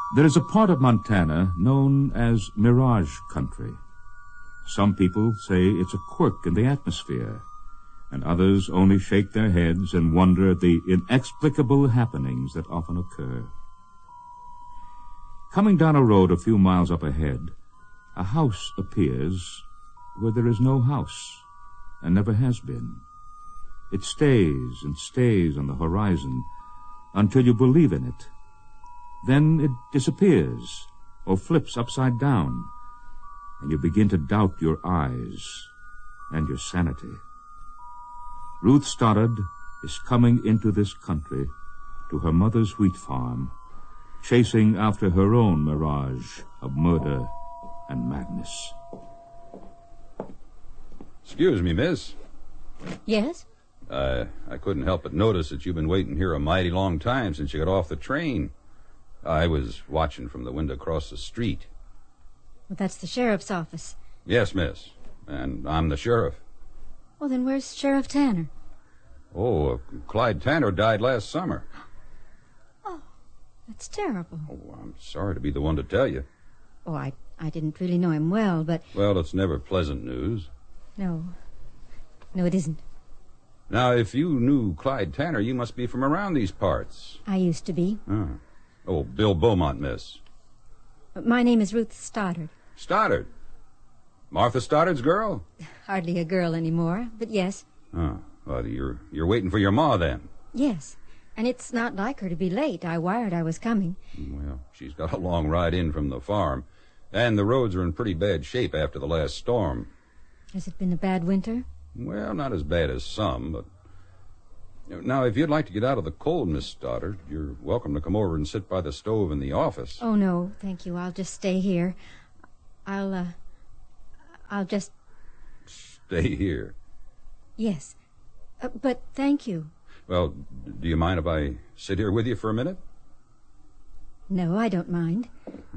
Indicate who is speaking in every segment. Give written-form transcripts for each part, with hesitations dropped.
Speaker 1: There is a part of Montana known as Mirage Country. Some people say it's a quirk in the atmosphere, and others only shake their heads and wonder at the inexplicable happenings that often occur. Coming down a road a few miles up ahead, a house appears where there is no house, and never has been. It stays and stays on the horizon until you believe in it. Then it disappears or flips upside down, and you begin to doubt your eyes and your sanity. Ruth Stoddard is coming into this country to her mother's wheat farm, chasing after her own mirage of murder and madness.
Speaker 2: Excuse me, miss.
Speaker 3: Yes?
Speaker 2: I couldn't help but notice that you've been waiting here a mighty long time since you got off the train. I was watching from the window across the street.
Speaker 3: Well, that's the sheriff's office.
Speaker 2: Yes, miss. And I'm the sheriff.
Speaker 3: Well, then where's Sheriff Tanner?
Speaker 2: Oh, Clyde Tanner died last summer.
Speaker 3: Oh, that's terrible.
Speaker 2: Oh, I'm sorry to be the one to tell you.
Speaker 3: Oh, I didn't really know him well, but...
Speaker 2: Well, it's never pleasant news.
Speaker 3: No, it isn't.
Speaker 2: Now, if you knew Clyde Tanner, you must be from around these parts.
Speaker 3: I used to be.
Speaker 2: Oh, Bill Beaumont, miss.
Speaker 3: My name is Ruth Stoddard.
Speaker 2: Stoddard? Martha Stoddard's girl?
Speaker 3: Hardly a girl anymore, but yes.
Speaker 2: Oh, well, you're waiting for your ma, then?
Speaker 3: Yes, and it's not like her to be late. I wired I was coming.
Speaker 2: Well, she's got a long ride in from the farm, and the roads are in pretty bad shape after the last storm.
Speaker 3: Has it been a bad winter?
Speaker 2: Well, not as bad as some, but... Now, if you'd like to get out of the cold, Miss Stoddard, you're welcome to come over and sit by the stove in the office.
Speaker 3: Oh, no, thank you. I'll just stay here. I'll just...
Speaker 2: Stay here?
Speaker 3: Yes. But thank you.
Speaker 2: Well, do you mind if I sit here with you for a minute?
Speaker 3: No, I don't mind.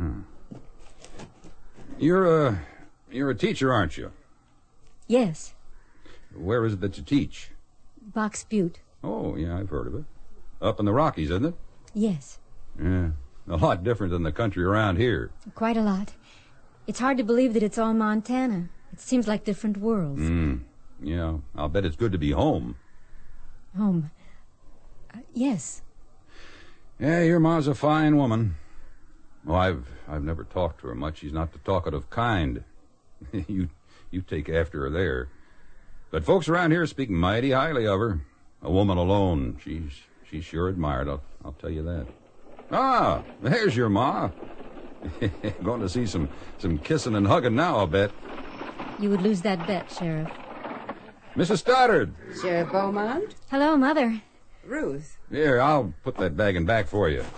Speaker 2: You're a teacher, aren't you?
Speaker 3: Yes.
Speaker 2: Where is it that you teach?
Speaker 3: Box Butte.
Speaker 2: Oh, yeah, I've heard of it. Up in the Rockies, isn't it?
Speaker 3: Yes.
Speaker 2: Yeah, a lot different than the country around here.
Speaker 3: Quite a lot. It's hard to believe that it's all Montana. It seems like different worlds.
Speaker 2: Yeah, I'll bet it's good to be home.
Speaker 3: Home? Yes.
Speaker 2: Yeah, your ma's a fine woman. Oh, I've never talked to her much. She's not the talkative kind. You take after her there. But folks around here speak mighty highly of her. A woman alone. She's sure admired, I'll tell you that. Ah, there's your ma. Going to see some kissing and hugging now, I'll bet.
Speaker 3: You would lose that bet, Sheriff.
Speaker 2: Mrs. Stoddard.
Speaker 4: Sheriff Beaumont?
Speaker 3: Hello, Mother.
Speaker 4: Ruth.
Speaker 2: Here, I'll put that bag in back for you.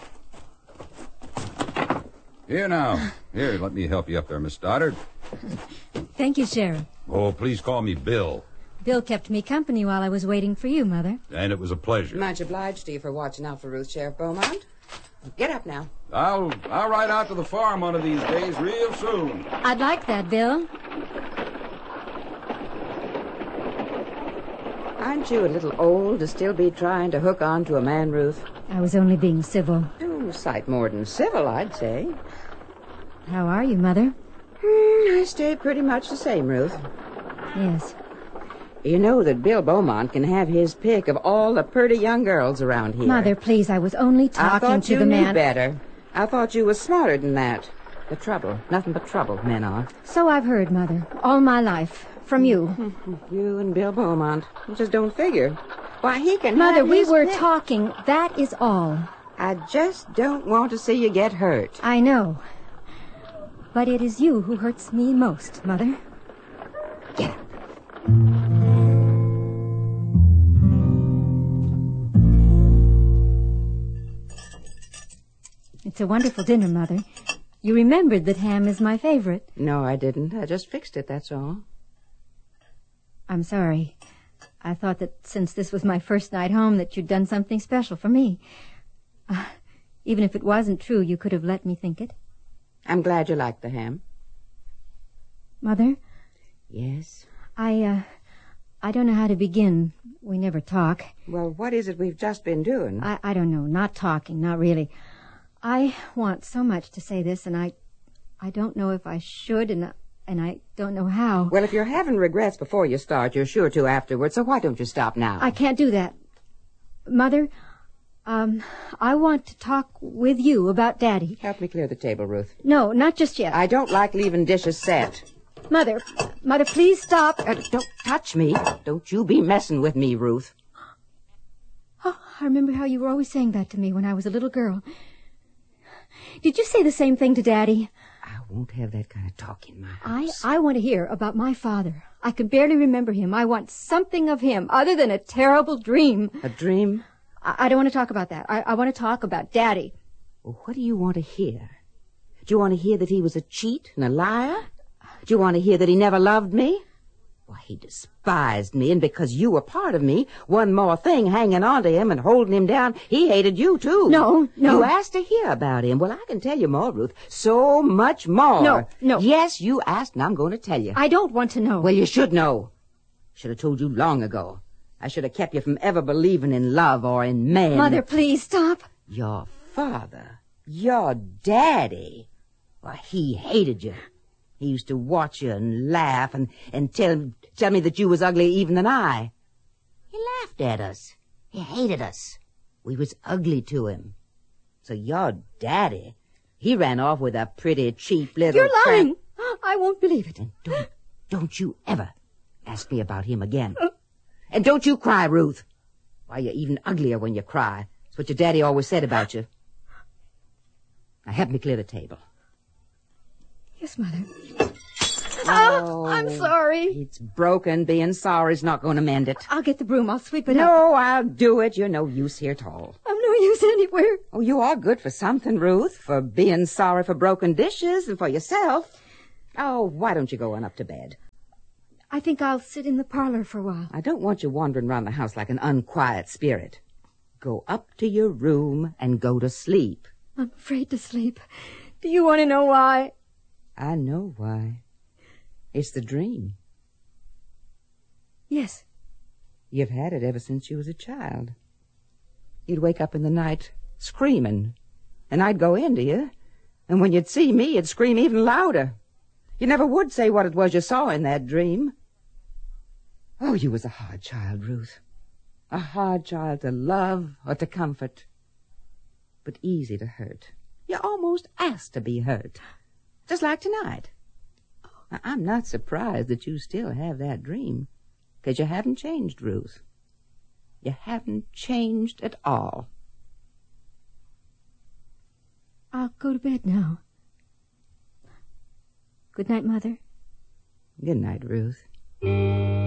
Speaker 2: Here now. Here, let me help you up there, Miss Stoddard.
Speaker 3: Thank you, Sheriff.
Speaker 2: Oh, please call me Bill.
Speaker 3: Bill kept me company while I was waiting for you, Mother.
Speaker 2: And it was a pleasure.
Speaker 4: Much obliged to you for watching out for Ruth, Sheriff Beaumont. Get up now.
Speaker 2: I'll ride out to the farm one of these days real soon.
Speaker 3: I'd like that, Bill.
Speaker 4: Aren't you a little old to still be trying to hook on to a man, Ruth?
Speaker 3: I was only being civil.
Speaker 4: Oh, a sight more than civil, I'd say.
Speaker 3: How are you, Mother?
Speaker 4: I stay pretty much the same, Ruth.
Speaker 3: Yes.
Speaker 4: You know that Bill Beaumont can have his pick of all the pretty young girls around here.
Speaker 3: Mother, please, I was only talking to the man.
Speaker 4: I thought you knew better. I thought you was smarter than that. The trouble. Nothing but trouble, men are.
Speaker 3: So I've heard, Mother. All my life. From you.
Speaker 4: You and Bill Beaumont. It just don't figure. Why, he can
Speaker 3: Mother,
Speaker 4: have
Speaker 3: we
Speaker 4: his
Speaker 3: were
Speaker 4: pick.
Speaker 3: talking. That is all.
Speaker 4: I just don't want to see you get hurt.
Speaker 3: I know. But it is you who hurts me most, Mother.
Speaker 4: Get up.
Speaker 3: It's a wonderful dinner, Mother. You remembered that ham is my favorite.
Speaker 4: No, I didn't. I just fixed it, that's all.
Speaker 3: I'm sorry. I thought that since this was my first night home that you'd done something special for me. Even if it wasn't true, you could have let me think it.
Speaker 4: I'm glad you liked the ham.
Speaker 3: Mother?
Speaker 4: Yes?
Speaker 3: I don't know how to begin. We never talk.
Speaker 4: Well, what is it we've just been doing?
Speaker 3: I don't know. Not talking, not really. I want so much to say this, and I don't know if I should, and I don't know how.
Speaker 4: Well, if you're having regrets before you start, you're sure to afterwards, so why don't you stop now?
Speaker 3: I can't do that. Mother, I want to talk with you about Daddy.
Speaker 4: Help me clear the table, Ruth.
Speaker 3: No, not just yet.
Speaker 4: I don't like leaving dishes set.
Speaker 3: Mother, please stop.
Speaker 4: Don't touch me. Don't you be messing with me, Ruth.
Speaker 3: Oh, I remember how you were always saying that to me when I was a little girl. Did you say the same thing to Daddy?
Speaker 4: I won't have that kind of talk in my house.
Speaker 3: I want to hear about my father. I can barely remember him. I want something of him other than a terrible dream.
Speaker 4: A dream?
Speaker 3: I don't want to talk about that. I want to talk about Daddy.
Speaker 4: Well, what do you want to hear? Do you want to hear that he was a cheat and a liar? Do you want to hear that he never loved me? Why, he despised me, and because you were part of me, one more thing hanging on to him and holding him down, he hated you, too.
Speaker 3: No.
Speaker 4: You asked to hear about him. Well, I can tell you more, Ruth. So much more.
Speaker 3: No.
Speaker 4: Yes, you asked, and I'm going to tell you.
Speaker 3: I don't want to know.
Speaker 4: Well, you should know. Should have told you long ago. I should have kept you from ever believing in love or in men.
Speaker 3: Mother, please stop.
Speaker 4: Your father, your daddy, well, he hated you. He used to watch you and laugh and tell me that you was uglier even than I. He laughed at us. He hated us. We was ugly to him. So your daddy, he ran off with a pretty cheap little...
Speaker 3: You're lying. I won't believe it.
Speaker 4: And don't you ever ask me about him again. And don't you cry, Ruth. Why, you're even uglier when you cry. That's what your daddy always said about you. Now, help me clear the table.
Speaker 3: Yes, Mother. Oh, I'm sorry.
Speaker 4: It's broken. Being sorry's not going to mend it.
Speaker 3: I'll get the broom. I'll sweep it up.
Speaker 4: No, I'll do it. You're no use here at all.
Speaker 3: I'm no use anywhere.
Speaker 4: Oh, you are good for something, Ruth, for being sorry for broken dishes and for yourself. Oh, why don't you go on up to bed?
Speaker 3: I think I'll sit in the parlor for a while.
Speaker 4: I don't want you wandering around the house like an unquiet spirit. Go up to your room and go to sleep.
Speaker 3: I'm afraid to sleep. Do you want to know why?
Speaker 4: I know why. It's the dream.
Speaker 3: Yes.
Speaker 4: You've had it ever since you was a child. You'd wake up in the night screaming, and I'd go into you, and when you'd see me, you'd scream even louder. You never would say what it was you saw in that dream. Oh, you was a hard child, Ruth. A hard child to love or to comfort, but easy to hurt. You almost asked to be hurt, just like tonight. Now, I'm not surprised that you still have that dream, because you haven't changed, Ruth. You haven't changed at all.
Speaker 3: I'll go to bed now. Good night, Mother.
Speaker 4: Good night, Ruth.